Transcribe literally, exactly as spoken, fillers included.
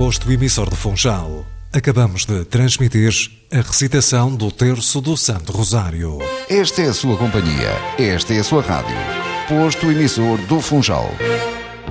Posto emissor do Funchal. Acabamos de transmitir a recitação do Terço do Santo Rosário. Esta é a sua companhia, esta é a sua rádio. Posto emissor do Funchal.